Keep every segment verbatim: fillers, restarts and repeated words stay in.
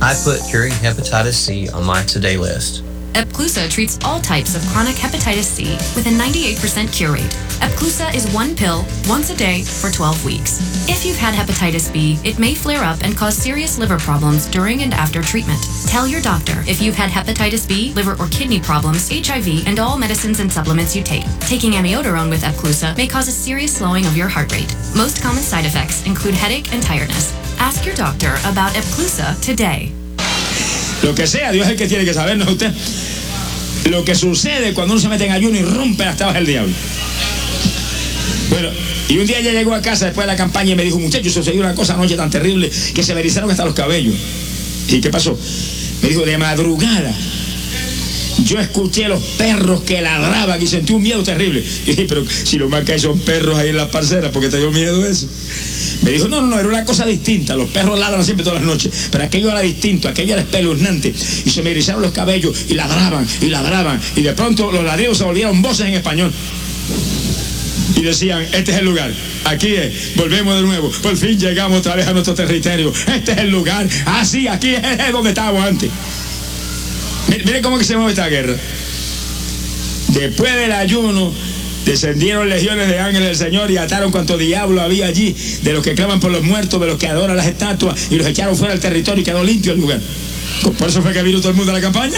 I put curing hepatitis C on my today list. Epclusa treats all types of chronic hepatitis C with a ninety-eight percent cure rate. Epclusa is one pill, once a day, for twelve weeks. If you've had hepatitis B, it may flare up and cause serious liver problems during and after treatment. Tell your doctor if you've had hepatitis B, liver or kidney problems, H I V, and all medicines and supplements you take. Taking amiodarone with Epclusa may cause a serious slowing of your heart rate. Most common side effects include headache and tiredness. Ask your doctor about Epclusa today. Lo que sea, Dios es el que tiene que saber, no es usted. Lo que sucede cuando uno se mete en ayuno y rompe las tabas del diablo. Bueno, y un día ella llegó a casa después de la campaña y me dijo, muchachos, sucedió una cosa anoche tan terrible que se me erizaron hasta los cabellos. ¿Y qué pasó? Me dijo, de madrugada yo escuché los perros que ladraban y sentí un miedo terrible. Y dije, pero si lo más que hay son perros ahí en las parcelas, ¿por qué te dio miedo eso? Me dijo, no, no, no, era una cosa distinta. Los perros ladran siempre todas las noches, pero aquello era distinto, aquello era espeluznante. Y se me erizaron los cabellos y ladraban y ladraban. Y de pronto los ladridos se volvieron voces en español. Y decían, este es el lugar, aquí es, volvemos de nuevo, por fin llegamos otra vez a nuestro territorio, este es el lugar, ah sí, aquí es, es donde estábamos antes. Miren cómo que se mueve esta guerra. Después del ayuno descendieron legiones de ángeles del Señor y ataron cuanto diablo había allí, de los que claman por los muertos, de los que adoran las estatuas, y los echaron fuera del territorio y quedó limpio el lugar. Por eso fue que vino todo el mundo a la campaña.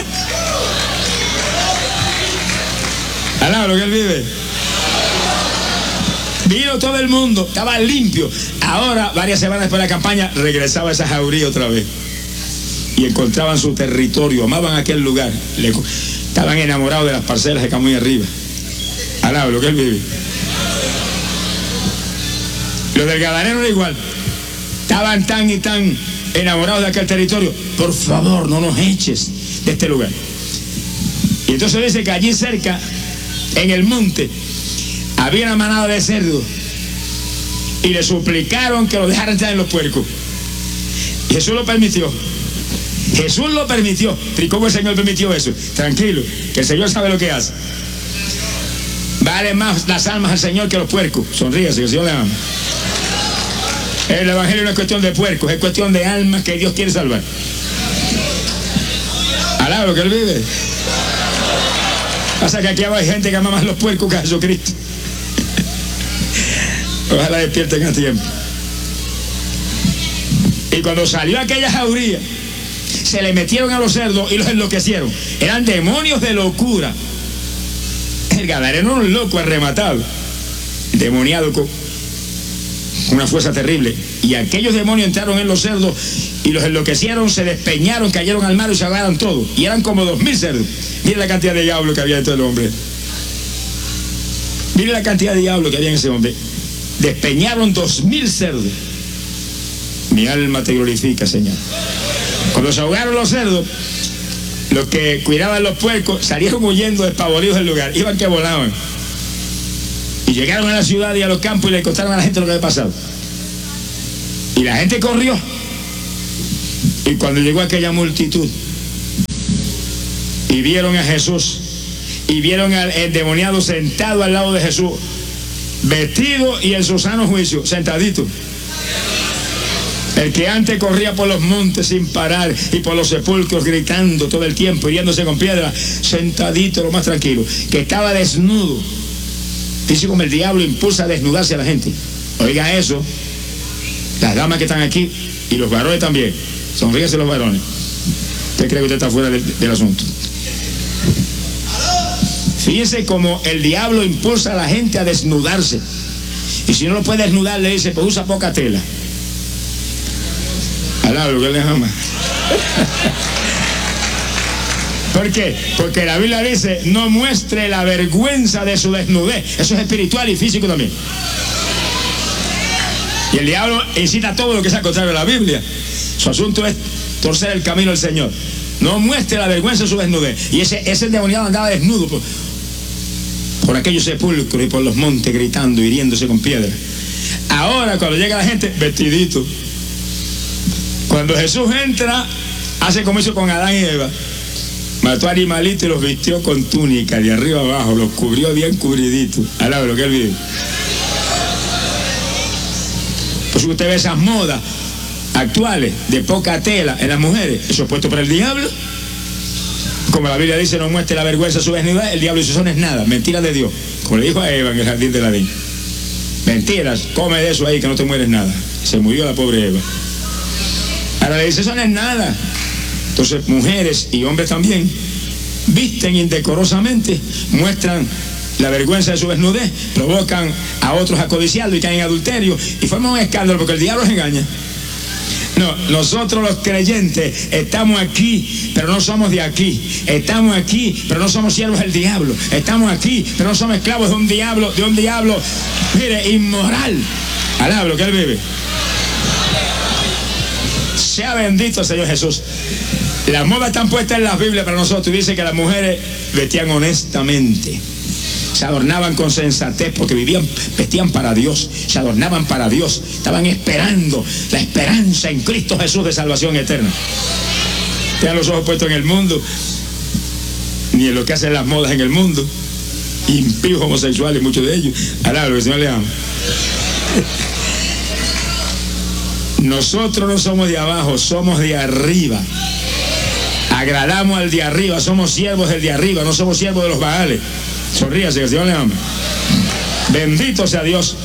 Alaba lo que él vive. Vino todo el mundo, estaba limpio. Ahora, varias semanas después de la campaña, regresaba esa jauría otra vez. Y encontraban su territorio, amaban aquel lugar. Le, estaban enamorados de las parcelas de Camuy arriba. Alaba lo que él vive. Los del Gadareno era igual. Estaban tan y tan enamorados de aquel territorio. Por favor, no nos eches de este lugar. Y entonces dice que allí cerca, en el monte, había una manada de cerdos y le suplicaron que lo dejaran entrar en los puercos. Y Jesús lo permitió. Jesús lo permitió. ¿Y cómo el Señor permitió eso? Tranquilo, que el Señor sabe lo que hace. Vale más las almas al Señor que los puercos. Sonríase, que el Señor le ama. El evangelio no es cuestión de puercos, es cuestión de almas que Dios quiere salvar. Alaba lo que él vive. Pasa que aquí hay gente que ama más los puercos que a Jesucristo. Ojalá despierten a tiempo. Y cuando salió aquella jauría, se le metieron a los cerdos y los enloquecieron. Eran demonios de locura. El gadareno era un loco arrematado, demoniado con una fuerza terrible. Y aquellos demonios entraron en los cerdos y los enloquecieron, se despeñaron, cayeron al mar y se ahogaron todos. Y eran como dos mil cerdos. Miren la cantidad de diablo que había dentro del hombre. Miren la cantidad de diablo que había en ese hombre. Despeñaron dos mil cerdos. Mi alma te glorifica, Señor. Cuando se ahogaron los cerdos, los que cuidaban los puercos salieron huyendo despavoridos del lugar. Iban que volaban. Y llegaron a la ciudad y a los campos y le contaron a la gente lo que había pasado. Y la gente corrió. Y cuando llegó aquella multitud y vieron a Jesús y vieron al endemoniado sentado al lado de Jesús, vestido y en su sano juicio, sentadito. El que antes corría por los montes sin parar y por los sepulcros gritando todo el tiempo, hiriéndose con piedra, sentadito, lo más tranquilo, que estaba desnudo. Dice como el diablo impulsa a desnudarse a la gente. Oiga eso, las damas que están aquí y los varones también. Sonríguese los varones. ¿Usted cree que usted está fuera del, del asunto? Fíjese como el diablo impulsa a la gente a desnudarse. Y si no lo puede desnudar, le dice, pues usa poca tela. Alaba lo que él le ama. ¿Por qué? Porque la Biblia dice, no muestre la vergüenza de su desnudez. Eso es espiritual y físico también. Y el diablo incita todo lo que sea contrario a la Biblia. Su asunto es torcer el camino del Señor. No muestre la vergüenza de su desnudez. Y ese, ese endemoniado andaba desnudo por, por aquellos sepulcros y por los montes gritando, hiriéndose con piedras. Ahora cuando llega la gente, vestidito. Cuando Jesús entra, hace como hizo con Adán y Eva. Mató animalitos y los vistió con túnica de arriba abajo, los cubrió bien cubriditos. Alaba lo que él vive. Pues usted ve esas modas. actuales de poca tela en las mujeres, eso es puesto por el diablo. Como la Biblia dice, no muestre la vergüenza de su desnudez, el diablo dice, eso no es nada, mentira de Dios. Como le dijo a Eva en el jardín del Edén. Mentiras, come de eso ahí que no te mueres nada. Se murió la pobre Eva. Ahora le dice, eso no es nada. Entonces, mujeres y hombres también visten indecorosamente, muestran la vergüenza de su desnudez, provocan a otros a codiciarlo y caen en adulterio y forman un escándalo porque el diablo los engaña. No, nosotros los creyentes estamos aquí, pero no somos de aquí. Estamos aquí, pero no somos siervos del diablo. Estamos aquí, pero no somos esclavos de un diablo, de un diablo, mire, inmoral. Alaba lo que él vive. Sea bendito el Señor Jesús. Las modas están puestas en la Biblia para nosotros. Y dice que las mujeres vestían honestamente. Se adornaban con sensatez porque vivían, vestían para Dios, se adornaban para Dios, estaban esperando la esperanza en Cristo Jesús de salvación eterna. Tengan los ojos puestos en el mundo, ni en lo que hacen las modas en el mundo, impíos homosexuales, muchos de ellos. Alá, lo que el Señor le ama. Nosotros no somos de abajo, somos de arriba. Agradamos al de arriba, somos siervos del de arriba, no somos siervos de los Baales. Sonríase, que el Señor le ama. Bendito sea Dios.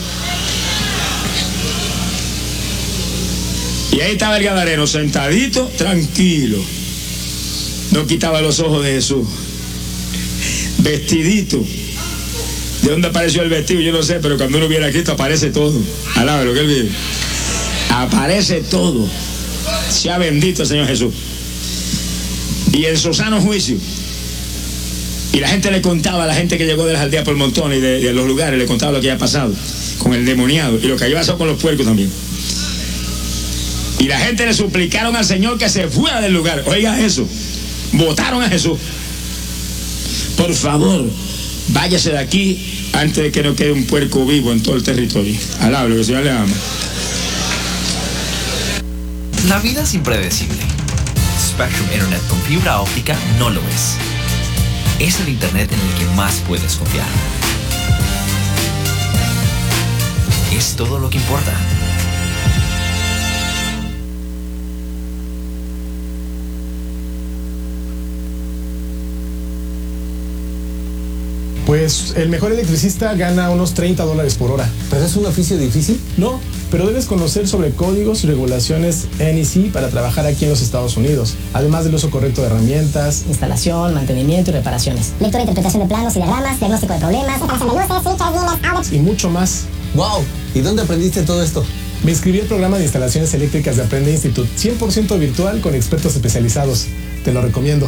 Y ahí estaba el gadareno, sentadito, tranquilo. No quitaba los ojos de Jesús. Vestidito. ¿De dónde apareció el vestido? Yo no sé, pero cuando uno viene a Cristo aparece todo. Alaba lo que él vive. Aparece todo. Sea bendito el Señor Jesús. Y en su sano juicio. Y la gente le contaba, a la gente que llegó de las aldeas por montones y de, de los lugares, le contaba lo que había pasado con el demoniado y lo que había pasado con los puercos también. Y la gente le suplicaron al Señor que se fuera del lugar. Oiga eso, votaron a Jesús. Por favor, váyase de aquí antes de que no quede un puerco vivo en todo el territorio. Alaba lo que el Señor le ama. La vida es impredecible. Spectrum Internet con fibra óptica no lo es. Es el internet en el que más puedes confiar. Es todo lo que importa. Pues el mejor electricista gana unos treinta dólares por hora. ¿Pero es un oficio difícil? No, pero debes conocer sobre códigos y regulaciones N E C para trabajar aquí en los Estados Unidos, además del uso correcto de herramientas, instalación, mantenimiento y reparaciones, lectura e interpretación de planos y diagramas, diagnóstico de problemas, instalación de luces, switches, dimmers, outlets y mucho más. ¡Wow! ¿Y dónde aprendiste todo esto? Me inscribí al programa de instalaciones eléctricas de Aprende Institute, cien por ciento virtual con expertos especializados. Te lo recomiendo.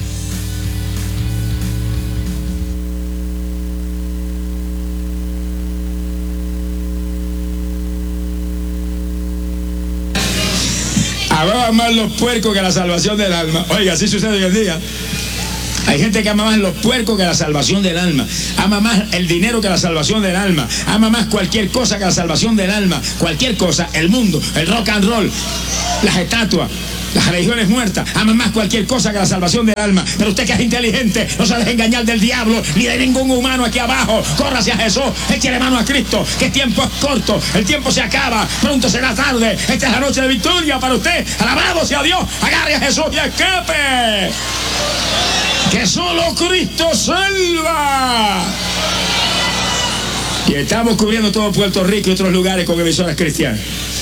Amaban más los puercos que la salvación del alma. Oiga, así sucede hoy en día. Hay gente que ama más los puercos que la salvación del alma. Ama más el dinero que la salvación del alma. Ama más cualquier cosa que la salvación del alma. Cualquier cosa, el mundo, el rock and roll, las estatuas, las religiones muertas. Ama más cualquier cosa que la salvación del alma. Pero usted que es inteligente, no se deje engañar del diablo ni de ningún humano aquí abajo. Córrase a Jesús, échale mano a Cristo, que el tiempo es corto, el tiempo se acaba, pronto será tarde. Esta es la noche de victoria para usted. Alabado sea Dios, agarre a Jesús y escape. Que solo Cristo salva. Y estamos cubriendo todo Puerto Rico y otros lugares con emisoras cristianas.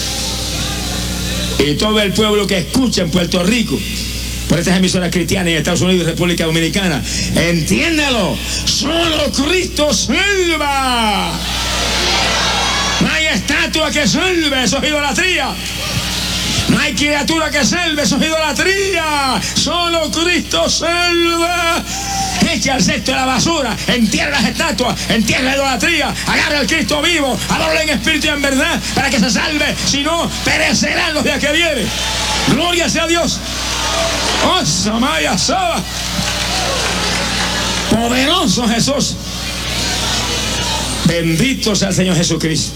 Y todo el pueblo que escucha en Puerto Rico por estas emisoras cristianas en Estados Unidos y República Dominicana, entiéndalo, solo Cristo salva. No hay estatua que salve, eso es idolatría. No hay criatura que salve, eso es idolatría. Solo Cristo salva. Echa el cesto de la basura, entierra las estatuas, entierra la idolatría, agarra al Cristo vivo, adórale en espíritu y en verdad para que se salve, si no, perecerán los días que vienen. Gloria sea a Dios. Oh, Samaya Saba. Poderoso Jesús. Bendito sea el Señor Jesucristo.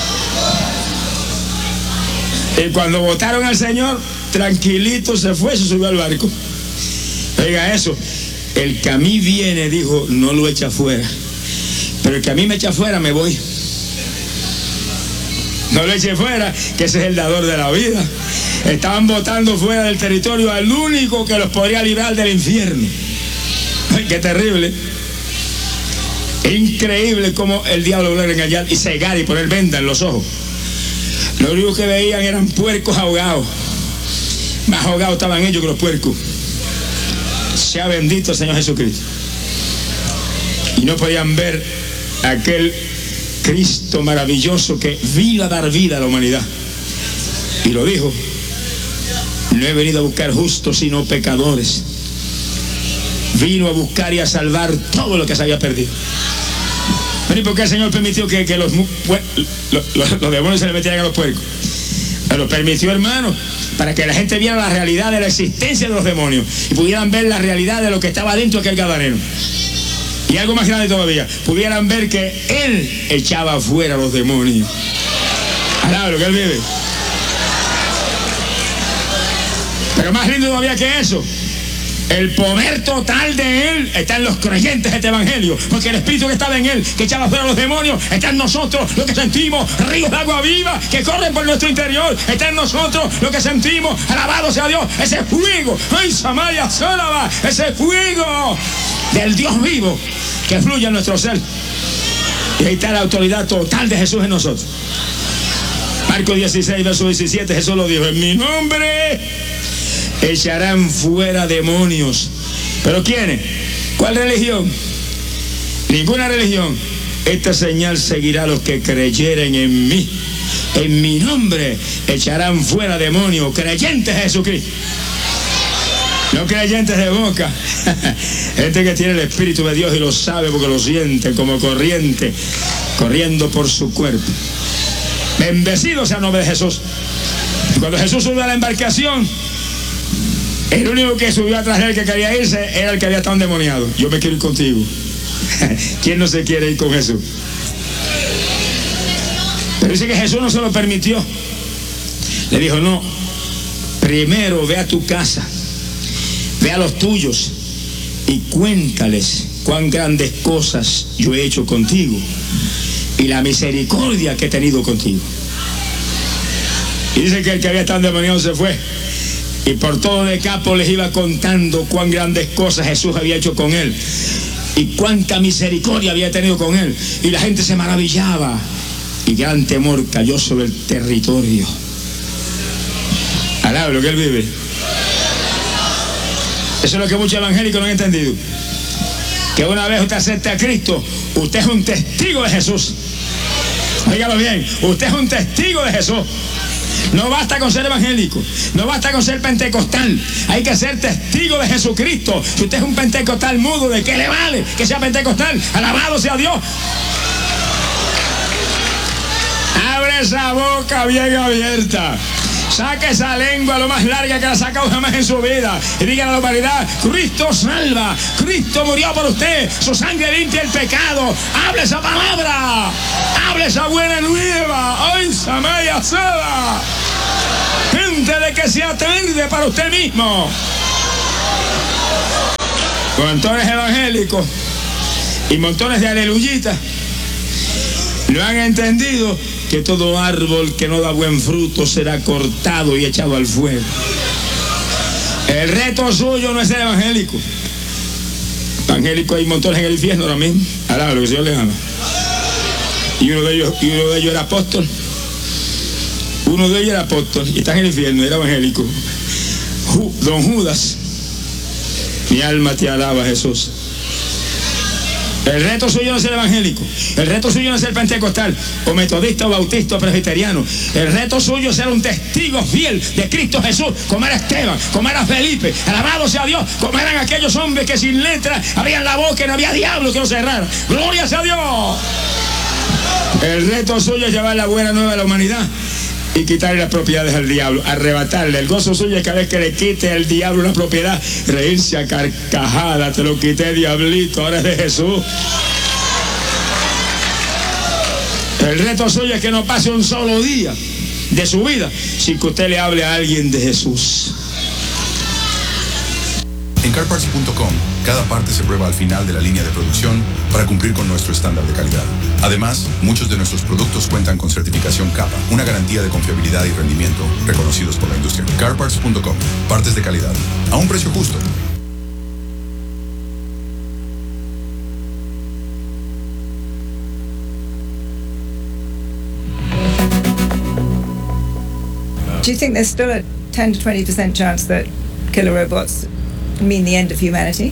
Y cuando votaron al Señor, tranquilito se fue, se subió al barco. Oiga eso. El que a mí viene, dijo, no lo echa fuera. Pero el que a mí me echa fuera, me voy. No lo eche fuera, que ese es el dador de la vida. Estaban botando fuera del territorio al único que los podría librar del infierno. Ay, qué terrible. Increíble cómo el diablo logra engañar y cegar y poner venda en los ojos. Lo único que veían eran puercos ahogados. Más ahogados estaban ellos que los puercos. Sea bendito el Señor Jesucristo. Y no podían ver aquel Cristo maravilloso que vino a dar vida a la humanidad. Y lo dijo: no he venido a buscar justos sino pecadores. Vino a buscar y a salvar todo lo que se había perdido. ¿Y por qué el Señor permitió que, que los, los, los, los demonios se le metieran a los puercos? Lo permitió, hermano, para que la gente viera la realidad de la existencia de los demonios y pudieran ver la realidad de lo que estaba dentro de aquel gadareno. Y algo más grande todavía, pudieran ver que Él echaba fuera a los demonios. Alaba lo que Él vive. Pero más lindo todavía que eso, el poder total de Él está en los creyentes de este evangelio, porque el Espíritu que estaba en Él, que echaba fuera a los demonios, está en nosotros, lo que sentimos, ríos de agua viva que corren por nuestro interior, está en nosotros, lo que sentimos, alabado sea Dios, ese fuego, ay, Samaya, Sálava, ese fuego del Dios vivo que fluye en nuestro ser. Y ahí está la autoridad total de Jesús en nosotros. Marcos dieciséis, verso diecisiete, Jesús lo dijo: en mi nombre echarán fuera demonios. ¿Pero quiénes? ¿Cuál religión? Ninguna religión. Esta señal seguirá a los que creyeren en mí. En mi nombre echarán fuera demonios. Creyentes de Jesucristo. No creyentes de boca. Gente que tiene el Espíritu de Dios y lo sabe porque lo siente como corriente corriendo por su cuerpo. Bendecido sea el nombre de Jesús. Cuando Jesús subió a la embarcación, el único que subió atrás de él que quería irse era el que había estado endemoniado. Yo me quiero ir contigo. ¿Quién no se quiere ir con Jesús? Pero dice que Jesús no se lo permitió. Le dijo: no, primero ve a tu casa, ve a los tuyos y cuéntales cuán grandes cosas yo he hecho contigo y la misericordia que he tenido contigo. Y dice que el que había estado endemoniado se fue y por todo Decápolis les iba contando cuán grandes cosas Jesús había hecho con él y cuánta misericordia había tenido con él. Y la gente se maravillaba y gran temor cayó sobre el territorio. Alaba lo que él vive. Eso es lo que muchos evangélicos no han entendido. Que una vez usted acepta a Cristo, usted es un testigo de Jesús. Óigalo bien, usted es un testigo de Jesús. No basta con ser evangélico, no basta con ser pentecostal, hay que ser testigo de Jesucristo. Si usted es un pentecostal mudo, ¿de qué le vale que sea pentecostal? Alabado sea Dios. Abre esa boca bien abierta, saque esa lengua lo más larga que la ha sacado jamás en su vida y diga a la humanidad: Cristo salva, Cristo murió por usted, su sangre limpia el pecado. Hable esa palabra, hable esa buena nueva. ¡Ay, Samaya Sada! Gente de que sea tarde para usted mismo. Montones evangélicos y montones de aleluyitas no han entendido que todo árbol que no da buen fruto será cortado y echado al fuego. El reto suyo no es ser evangélico. Evangélico hay montones en el infierno ahora mismo. Alaba lo que el Señor les ama. Y uno de ellos, y uno de ellos era apóstol. Uno de ellos era apóstol y está en el infierno, era evangélico. Ju, Don Judas. Mi alma te alaba, Jesús. El reto suyo no es ser evangélico. El reto suyo no es ser pentecostal, o metodista, o bautista, o presbiteriano. El reto suyo es ser un testigo fiel de Cristo Jesús, como era Esteban, como era Felipe. Alabado sea Dios, como eran aquellos hombres que sin letra abrían la boca y no había diablo que los cerrara. Gloria sea Dios. El reto suyo es llevar la buena nueva a la humanidad y quitarle las propiedades al diablo, arrebatarle. El gozo suyo es cada vez que le quite el diablo una propiedad, reírse a carcajada. Te lo quité, diablito, ahora es de Jesús. El reto suyo es que no pase un solo día de su vida sin que usted le hable a alguien de Jesús. En car parts punto com, cada parte se prueba al final de la línea de producción para cumplir con nuestro estándar de calidad. Además, muchos de nuestros productos cuentan con certificación CAPA, una garantía de confiabilidad y rendimiento reconocidos por la industria. car parts punto com, partes de calidad, a un precio justo. Do you think there's still a ten to twenty percent chance that killer robots mean the end of humanity?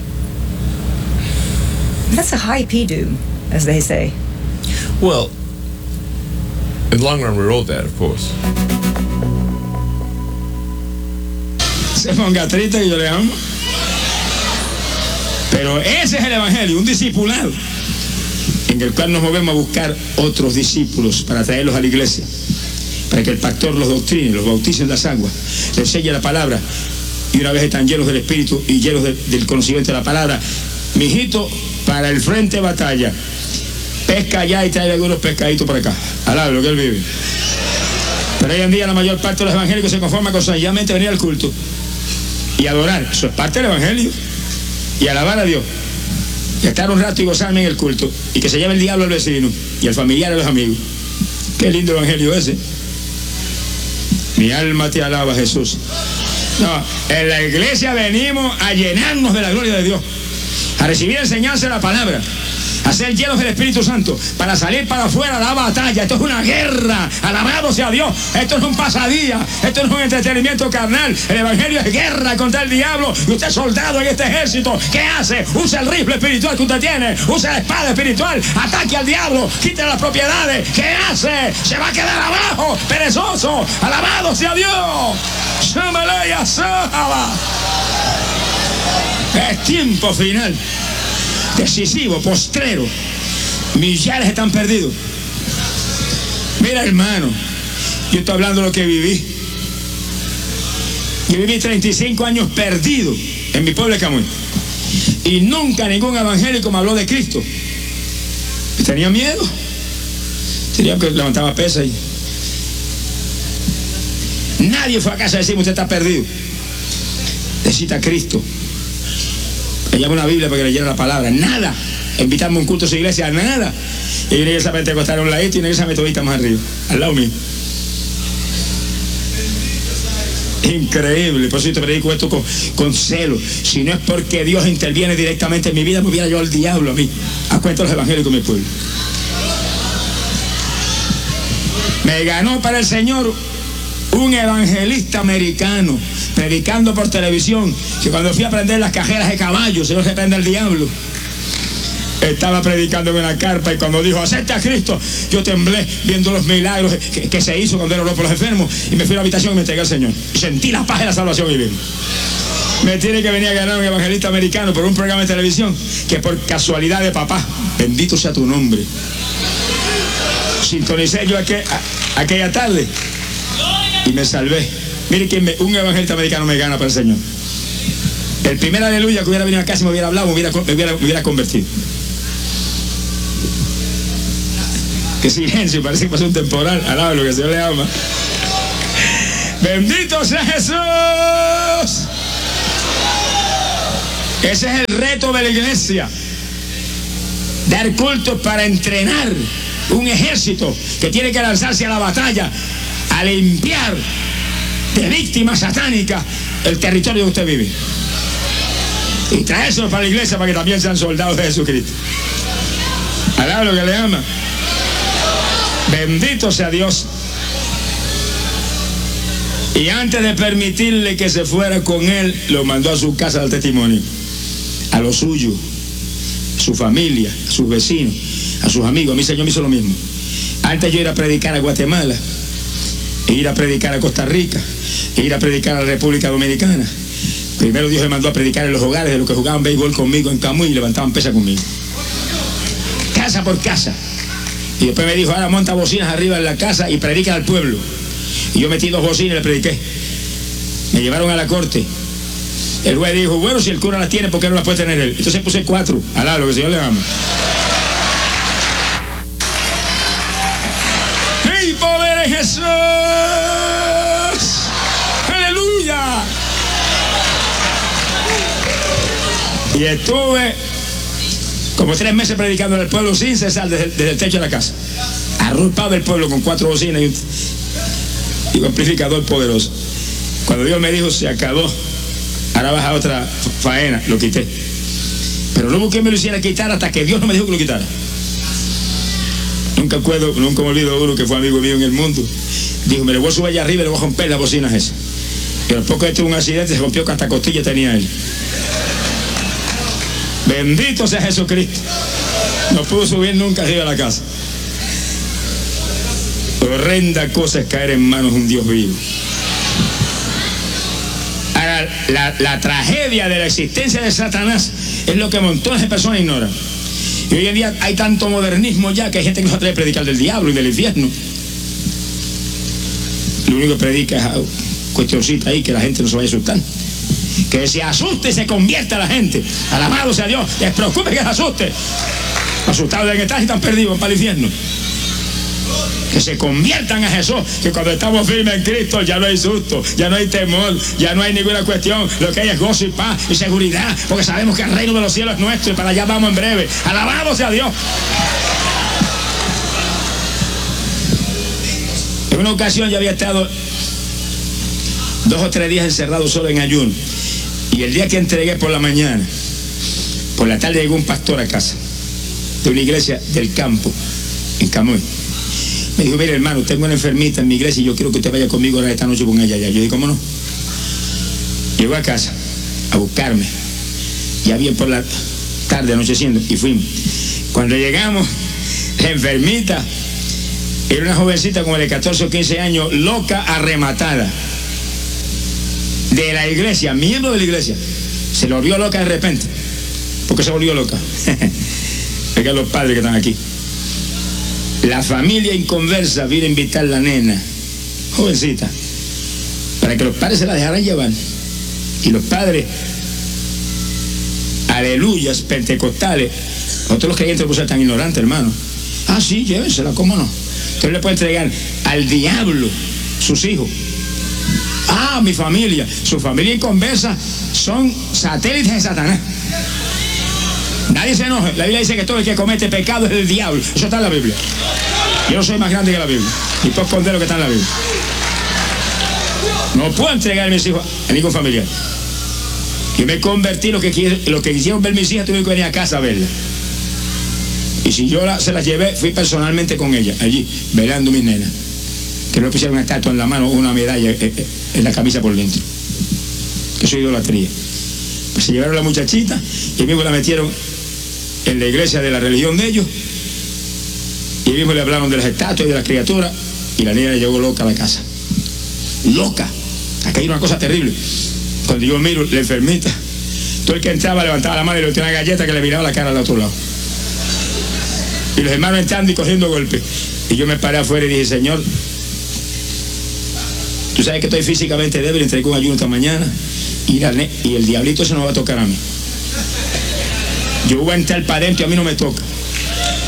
That's a high P-doom, as they say. Well, in the long run, we're all dead, of course. Se ponga triste y yo le amo. Pero ese es el evangelio, un discipulado en el cual nos movemos a buscar otros discípulos para traerlos a la iglesia, para que el pastor los doctrine, los bautice en las aguas, les enseñe la palabra, y una vez están llenos del Espíritu y llenos de, del conocimiento de la palabra, mijito, para el frente de batalla, pesca allá y trae algunos pescaditos por acá, alaba lo que él vive. Pero hoy en día la mayor parte de los evangélicos se conforma con sencillamente venir al culto y adorar, eso es parte del evangelio, y alabar a Dios, y estar un rato y gozarme en el culto, y que se lleve el diablo al vecino y al familiar a los amigos. Qué lindo evangelio ese. Mi alma te alaba, Jesús. No, en la iglesia venimos a llenarnos de la gloria de Dios, a recibir enseñanza de la palabra, a ser llenos del Espíritu Santo, para salir para afuera a la batalla. Esto es una guerra, alabado sea Dios. Esto no es un pasadía, esto no es un entretenimiento carnal. El evangelio es guerra contra el diablo, y usted es soldado en este ejército. ¿Qué hace? Usa el rifle espiritual que usted tiene, usa la espada espiritual, ataque al diablo, quite las propiedades. ¿Qué hace? Se va a quedar abajo, perezoso. Alabado sea Dios. Shamalaya Sahaba. Es tiempo final, decisivo, postrero. Millares están perdidos. Mira, hermano, yo estoy hablando de lo que viví. Yo viví treinta y cinco años perdido en mi pueblo de Camuy, y nunca ningún evangélico me habló de Cristo. Tenía miedo, tenía que levantaba pesas y nadie fue a casa a decirme: usted está perdido, necesita a Cristo. Le llamo una Biblia para que leyera la palabra. Nada. Invitarme a un culto a su iglesia, nada. Y una iglesia pentecostal a un ladito y una iglesia metodista más arriba, al lado mío. Increíble. Por eso yo te predico esto con, con celo. Si no es porque Dios interviene directamente en mi vida, me hubiera yo al diablo a mí. A cuenta de los evangélicos en mi pueblo. Me ganó para el Señor un evangelista americano, predicando por televisión, que cuando fui a prender las cajeras de caballos, se los reprende el diablo. Estaba predicando en una carpa, y cuando dijo: acepta a Cristo, yo temblé viendo los milagros que, que se hizo cuando él oró por los enfermos, y me fui a la habitación y me entregué al Señor. Y sentí la paz de la salvación y vino. Me tiene que venir a ganar un evangelista americano por un programa de televisión que por casualidad de papá, bendito sea tu nombre, sintonicé yo aquel, a, aquella tarde y me salvé. Mire que me, un evangelista americano me gana para el Señor. El primer aleluya que hubiera venido a casa y me hubiera hablado, me hubiera, me hubiera, me hubiera convertido. Qué silencio, parece que pasó un temporal. Alaba lo que el Señor le ama. Bendito sea Jesús. Ese es el reto de la iglesia: dar cultos para entrenar un ejército que tiene que lanzarse a la batalla, a limpiar de víctimas satánicas el territorio donde usted vive, y traérselos para la iglesia para que también sean soldados de Jesucristo. Alaba lo que le ama. Bendito sea Dios. Y antes de permitirle que se fuera con él, lo mandó a su casa del testimonio, a lo suyo, a su familia, a sus vecinos, a sus amigos. A mí el Señor me hizo lo mismo. Antes yo ir a predicar a Guatemala, e ir a predicar a Costa Rica, e ir a predicar a la República Dominicana, primero Dios me mandó a predicar en los hogares de los que jugaban béisbol conmigo en Camuy y levantaban pesas conmigo, casa por casa. Y después me dijo: ahora monta bocinas arriba en la casa y predica al pueblo. Y yo metí dos bocinas y le prediqué. Me llevaron a la corte. El juez dijo: bueno, si el cura las tiene, ¿por qué no las puede tener él? Entonces puse cuatro. Alá, lo que el Señor le ama. ¡Ey, poder de Jesús! ¡Aleluya! Y estuve como tres meses predicando en el pueblo sin cesar desde, desde el techo de la casa. Arropado del pueblo con cuatro bocinas y un, y un amplificador poderoso. Cuando Dios me dijo, se acabó, ahora vas a otra faena, lo quité. Pero no hubo quien me lo hiciera quitar hasta que Dios no me dijo que lo quitara. Nunca acuerdo, nunca me olvido uno que fue amigo mío en el mundo. Dijo, me le voy a subir allá arriba y le voy a romper las bocinas esas. Y al poco de tuvo un accidente, se rompió que hasta costilla tenía él. Bendito sea Jesucristo. No pudo subir nunca arriba a la casa. Horrenda cosa es caer en manos de un Dios vivo. Ahora, la, la tragedia de la existencia de Satanás es lo que montones de personas ignoran. Y hoy en día hay tanto modernismo ya que hay gente que no se atreve a predicar del diablo y del infierno. Lo único que predica es cuestioncita ahí que la gente no se vaya a asustar. Que se asuste y se convierta la gente. Alabado sea Dios. Les preocupe que se asuste. Asustados de que están y están perdidos para el infierno. Que se conviertan a Jesús, que cuando estamos firmes en Cristo ya no hay susto, ya no hay temor, ya no hay ninguna cuestión, lo que hay es gozo y paz y seguridad, porque sabemos que el reino de los cielos es nuestro y para allá vamos en breve. Alabado sea Dios. En una ocasión yo había estado dos o tres días encerrado solo en ayuno, y el día que entregué por la mañana, por la tarde llegó un pastor a casa de una iglesia del campo en Camuy. Me dijo, mire hermano, tengo una enfermita en mi iglesia y yo quiero que usted vaya conmigo ahora esta noche con ella. Yo dije, ¿cómo no? Llegó a casa a buscarme, ya bien por la tarde, anocheciendo, y fuimos. Cuando llegamos, la enfermita era una jovencita como de catorce o quince años, loca, arrematada, de la iglesia, miembro de la iglesia. Se lo volvió loca de repente. ¿Por qué se volvió loca? Oigan los padres que están aquí. La familia inconversa vino a invitar a la nena, jovencita, para que los padres se la dejaran llevar. Y los padres, aleluyas, pentecostales, nosotros los creyentes no pueden ser tan ignorantes, hermano. Ah, sí, llévensela, ¿cómo no? Usted le puede entregar al diablo sus hijos. Ah, mi familia, su familia inconversa son satélites de Satanás. Nadie se enoje. La Biblia dice que todo el que comete pecado es del diablo. Eso está en la Biblia. Yo no soy más grande que la Biblia. Y puedo esconder lo que está en la Biblia. No puedo entregar a mis hijos a ningún familiar. Yo me convertí, lo que, lo que quisieron ver mis hijas, tuve que venir a casa a verlas. Y si yo la, se las llevé, fui personalmente con ellas, allí, velando a mis nenas. Que no pusieron una estatua en la mano o una medalla eh, eh, en la camisa por dentro. Que eso es idolatría. Pues se llevaron a la muchachita y mismo la metieron en la iglesia de la religión de ellos, y mismo le hablaron de las estatuas y de las criaturas, y la niña llegó loca a la casa. Loca. Acá hay una cosa terrible. Cuando yo miro la enfermita, todo el que entraba levantaba la mano y le tiraba una galleta que le miraba la cara al otro lado. Y los hermanos entrando y cogiendo golpes. Y yo me paré afuera y dije, Señor, tú sabes que estoy físicamente débil, entregué un ayuno esta mañana, y, la, y el diablito se nos va a tocar a mí. Yo voy a entrar para adentro y a mí no me toca.